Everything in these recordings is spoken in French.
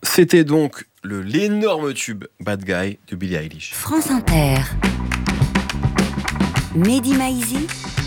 C'était donc l'énorme tube Bad Guy de Billie Eilish. France Inter. Mehdi Maizi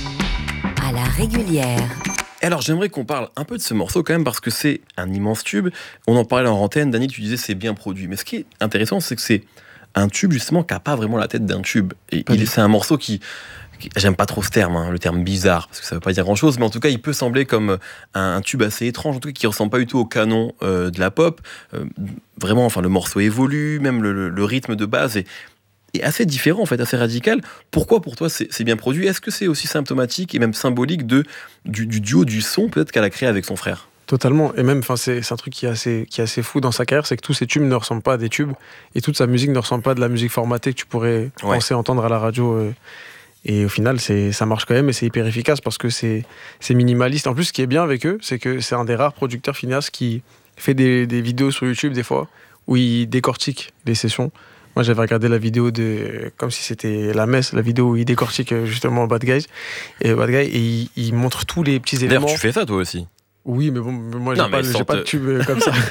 à la régulière. Alors j'aimerais qu'on parle un peu de ce morceau quand même parce que c'est un immense tube. On en parlait en antenne, Daniel, tu disais c'est bien produit. Mais ce qui est intéressant, c'est que c'est un tube justement qui n'a pas vraiment la tête d'un tube. Et c'est un morceau qui j'aime pas trop ce terme, le terme bizarre, parce que ça veut pas dire grand chose, mais en tout cas il peut sembler comme un tube assez étrange, en tout cas qui ressemble pas du tout au canon de la pop. Vraiment, enfin le morceau évolue, même le rythme de base est assez différent, en fait, assez radical. Pourquoi pour toi c'est bien produit? Est-ce que c'est aussi symptomatique et même symbolique du duo du son peut-être qu'elle a créé avec son frère? Totalement, et même c'est un truc qui est assez fou dans sa carrière, c'est que tous ses tubes ne ressemblent pas à des tubes, et toute sa musique ne ressemble pas à de la musique formatée que tu pourrais penser entendre à la radio. Et au final, ça marche quand même, et c'est hyper efficace parce que c'est minimaliste. En plus, ce qui est bien avec eux, c'est que c'est un des rares producteurs, Finneas, qui fait des vidéos sur YouTube des fois où il décortique les sessions. Moi, j'avais regardé la vidéo comme si c'était la messe, la vidéo où il décortique justement Bad Guy, et il montre tous les petits éléments. D'ailleurs, tu fais ça toi aussi? Oui, mais bon, moi, j'ai pas de tube comme ça.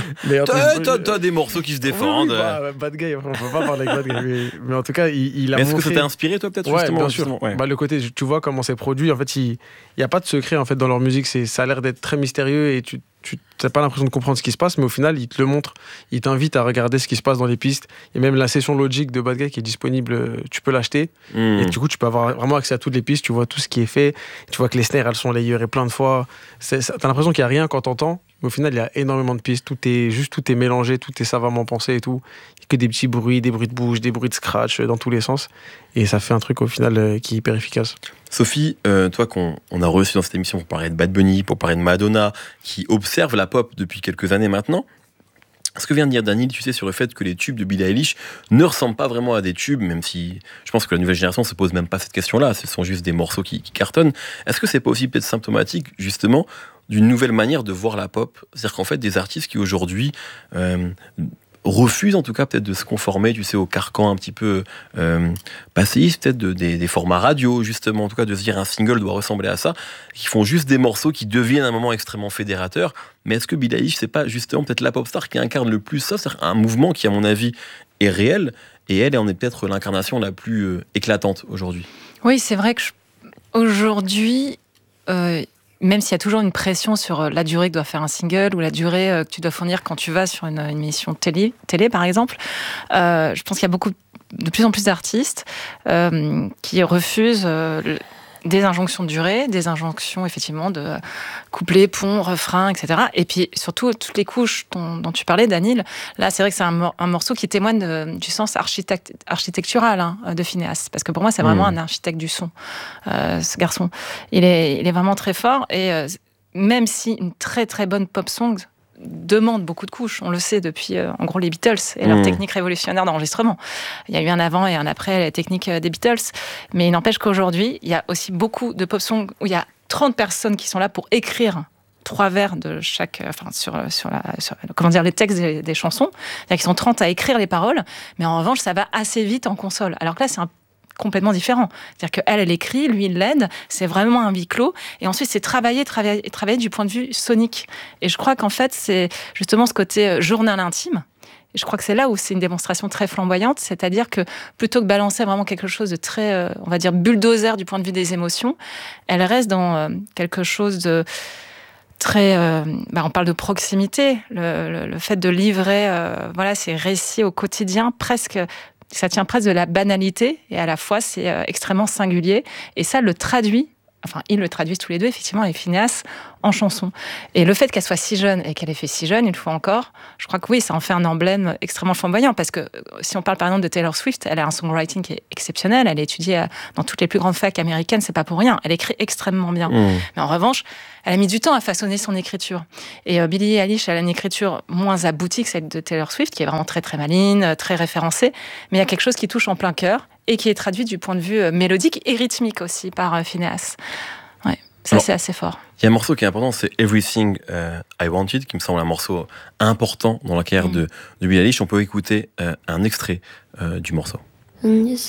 T'as des morceaux qui se défendent. Oui, Bad Guy, on peut pas parler avec Bad Guy. Mais en tout cas, il a montré... Est-ce que ça t'a inspiré, toi, peut-être, justement? Bien sûr. Ouais. Le côté, tu vois comment c'est produit. En fait, il n'y a pas de secret en fait, dans leur musique. Ça a l'air d'être très mystérieux et tu n'as pas l'impression de comprendre ce qui se passe, mais au final, il te le montre. Il t'invite à regarder ce qui se passe dans les pistes. Et même la session Logic de Bad Guy qui est disponible, tu peux l'acheter. Et du coup, tu peux avoir vraiment accès à toutes les pistes. Tu vois tout ce qui est fait. Tu vois que les snares, elles sont layerées plein de fois. T'as l'impression qu'il n'y a rien quand t'entends. Mais au final, il y a énormément de pistes. Tout est mélangé, tout est savamment pensé et tout. Il n'y a que des petits bruits, des bruits de bouche, des bruits de scratch dans tous les sens. Et ça fait un truc au final qui est hyper efficace. Sophie, toi qu'on a reçu dans cette émission pour parler de Bad Bunny, pour parler de Madonna, qui observe la pop depuis quelques années maintenant, ce que vient de dire Daniel, tu sais, sur le fait que les tubes de Billie Eilish ne ressemblent pas vraiment à des tubes, même si je pense que la nouvelle génération se pose même pas cette question-là, ce sont juste des morceaux qui cartonnent. Est-ce que c'est pas aussi peut-être symptomatique, justement, d'une nouvelle manière de voir la pop? C'est-à-dire qu'en fait, des artistes qui aujourd'hui refusent en tout cas peut-être de se conformer, tu sais, au carcan un petit peu passéiste, peut-être des formats radio, justement, en tout cas de se dire un single doit ressembler à ça, qui font juste des morceaux qui deviennent à un moment extrêmement fédérateurs. Mais est-ce que Billie Eilish, c'est pas justement peut-être la pop star qui incarne le plus ça? C'est un mouvement qui, à mon avis, est réel, et elle en est peut-être l'incarnation la plus éclatante aujourd'hui. Oui, c'est vrai que aujourd'hui... même s'il y a toujours une pression sur la durée que doit faire un single ou la durée que tu dois fournir quand tu vas sur une émission télé par exemple, je pense qu'il y a de plus en plus d'artistes qui refusent des injonctions de durée, des injonctions effectivement de couplet, pont, refrain, etc. Et puis surtout toutes les couches dont tu parlais, Daniel. Là, c'est vrai que c'est un morceau qui témoigne du sens architectural de Finneas, parce que pour moi, c'est vraiment un architecte du son, ce garçon. Il est vraiment très fort, et même si une très très bonne pop song demande beaucoup de couches, on le sait depuis en gros les Beatles et leur technique révolutionnaire d'enregistrement. Il y a eu un avant et un après la technique des Beatles, mais il n'empêche qu'aujourd'hui il y a aussi beaucoup de pop songs où il y a 30 personnes qui sont là pour écrire 3 vers de chaque, sur les textes des chansons. C'est-à-dire qu'ils sont 30 à écrire les paroles, mais en revanche ça va assez vite en console. Alors que là c'est complètement différent. C'est-à-dire qu'elle écrit, lui, il l'aide. C'est vraiment un huis clos. Et ensuite, c'est travailler du point de vue sonique. Et je crois qu'en fait, c'est justement ce côté journal intime. Et je crois que c'est là où c'est une démonstration très flamboyante. C'est-à-dire que plutôt que balancer vraiment quelque chose de très, on va dire, bulldozer du point de vue des émotions, elle reste dans quelque chose de très... on parle de proximité. Le fait de livrer ces récits au quotidien, presque... Ça tient presque de la banalité, et à la fois, c'est extrêmement singulier. Et ça le traduit, ils le traduisent tous les deux, effectivement, avec Finneas, en chanson. Et le fait qu'elle soit si jeune, et qu'elle ait fait si jeune, une fois encore, je crois que oui, ça en fait un emblème extrêmement flamboyant, parce que si on parle par exemple de Taylor Swift, elle a un songwriting qui est exceptionnel, elle est étudiée dans toutes les plus grandes facs américaines, c'est pas pour rien, elle écrit extrêmement bien. Mais en revanche, elle a mis du temps à façonner son écriture. Et Billie Eilish, elle a une écriture moins aboutie que celle de Taylor Swift, qui est vraiment très très maligne, très référencée, mais il y a quelque chose qui touche en plein cœur, et qui est traduit du point de vue mélodique et rythmique aussi par Finneas. Ouais, ça c'est assez fort. Il y a un morceau qui est important, c'est Everything I Wanted, qui me semble un morceau important dans la carrière de Billie Eilish. On peut écouter un extrait du morceau. And you